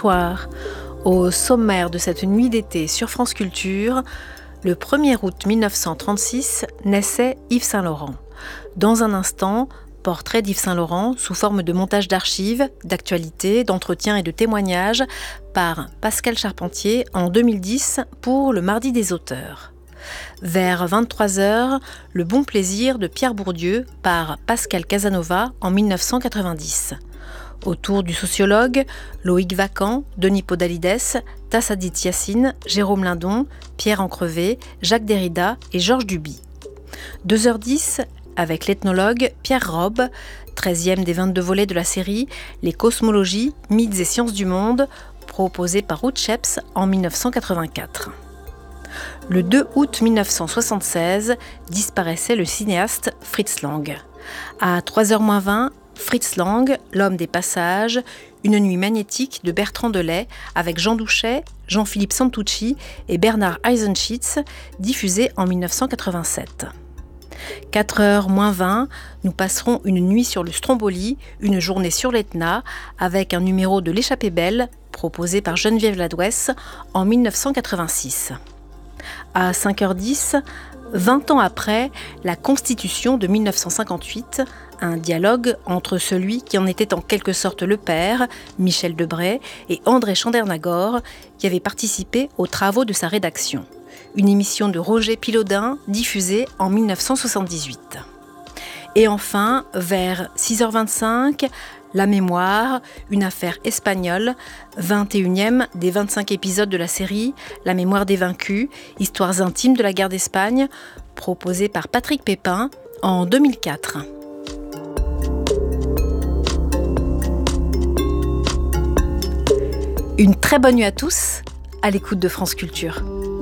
bonsoir. Au sommaire de cette nuit d'été sur France Culture, le 1er août 1936 naissait Yves Saint-Laurent. Dans un instant, portrait d'Yves Saint-Laurent sous forme de montage d'archives, d'actualités, d'entretiens et de témoignages par Pascal Charpentier en 2010 pour le Mardi des auteurs. Vers 23h, Le bon plaisir de Pierre Bourdieu par Pascal Casanova en 1990. Autour du sociologue, Loïc Vacan, Denis Podalides, Tassadit Yassine, Jérôme Lindon, Pierre Ancrevet, Jacques Derrida et Georges Duby. 2h10 avec l'ethnologue Pierre Robbe, 13e des 22 volets de la série Les cosmologies, mythes et sciences du monde, proposé par Ruth Sheps en 1984. Le 2 août 1976 disparaissait le cinéaste Fritz Lang. À 3h20, Fritz Lang, L'homme des passages, Une nuit magnétique de Bertrand Delay avec Jean Douchet, Jean-Philippe Santucci et Bernard Eisenschitz, diffusé en 1987. 4h20, nous passerons une nuit sur le Stromboli, une journée sur l'Etna, avec un numéro de L'échappée belle, proposé par Geneviève Ladouès en 1986. À 5h10, 20 ans après, la Constitution de 1958, un dialogue entre celui qui en était en quelque sorte le père, Michel Debré, et André Chandernagor, qui avait participé aux travaux de sa rédaction. Une émission de Roger Pilaudin, diffusée en 1978. Et enfin, vers 6h25, La mémoire, une affaire espagnole, 21e des 25 épisodes de la série La mémoire des vaincus, histoires intimes de la guerre d'Espagne, proposée par Patrick Pépin en 2004. Une très bonne nuit à tous, à l'écoute de France Culture.